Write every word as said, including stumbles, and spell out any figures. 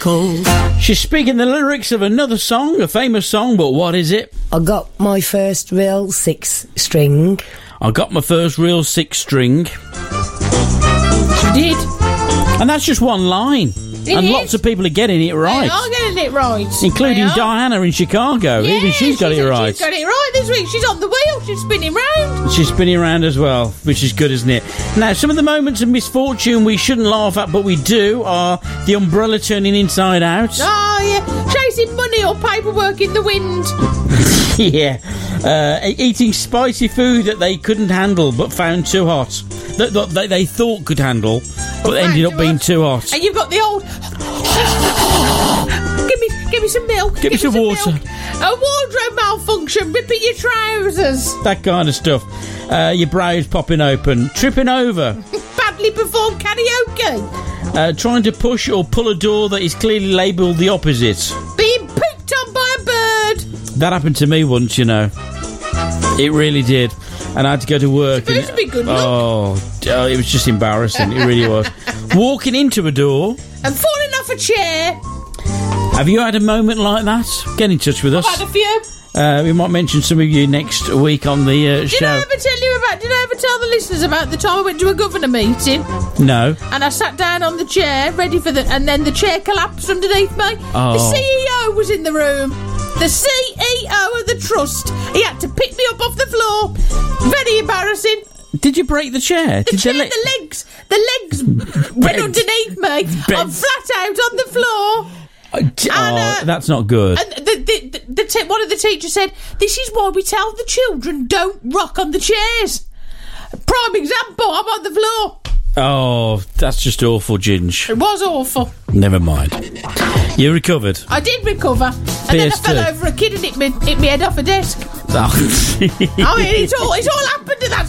cold. She's speaking the lyrics of another song, a famous song, but what is it? I got my first real six string. I got my first real six string. She did. And that's just one line. It and is. lots of people are getting it right. They are getting it right. Including They are. Diana in Chicago. Yeah, Even she's got she's, it right. She's got it right this week. She's on the wheel. She's spinning round. She's spinning around as well, which is good, isn't it? Now, some of the moments of misfortune we shouldn't laugh at, but we do, are the umbrella turning inside out. Oh, yeah. Chasing money or paperwork in the wind. Yeah. Uh, eating spicy food that they couldn't handle but found too hot. That, that they, they thought could handle, but ended up being too hot. And you've got the old... give me give me some milk. Give me some water. Milk. A wardrobe malfunction, ripping your trousers. That kind of stuff. Uh, your brows popping open. Tripping over. Badly performed karaoke. Uh, trying to push or pull a door that is clearly labelled the opposite. Being pooped on by a bird. That happened to me once, you know. It really did. And I had to go to work. It's supposed and, to be good luck. oh, oh, it was just embarrassing. It really was. Walking into a door. And falling off a chair. Have you had a moment like that? Get in touch with us. I've had a few. Uh, we might mention some of you next week on the uh, Did show. I ever tell you about... Did I ever tell the listeners about the time I went to a governor meeting? No. And I sat down on the chair, ready for the... And then the chair collapsed underneath me. Oh. The C E O was in the room. The C E O of the trust. He had to pick me up off the floor. Very embarrassing. Did you break the chair? The Did chair, le- the legs... The legs went underneath me. I'm flat out on the floor. Oh, d- And, oh, uh, that's not good. And the, the, the, the te- one of the teachers said, this is why we tell the children don't rock on the chairs. Prime example, I'm on the floor. Oh, that's just awful, Ginge. It was awful. Never mind. You recovered. I did recover. And then I P S two. fell over a kid and hit me, hit me head off a desk. Oh. I mean, it's all, it's all happened.